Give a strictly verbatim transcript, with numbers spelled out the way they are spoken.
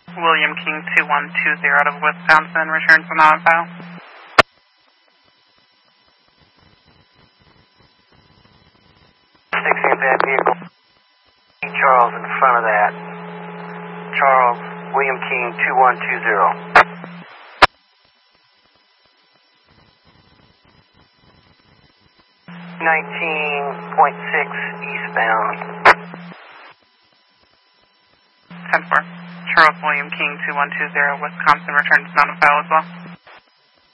William King two one two zero out of Wisconsin returns to not on file. six in that vehicle. Charles in front of that. Charles, William King two one two zero. nineteen point six eastbound. ten four. Charles William King two one two zero, Wisconsin returns not on file as well.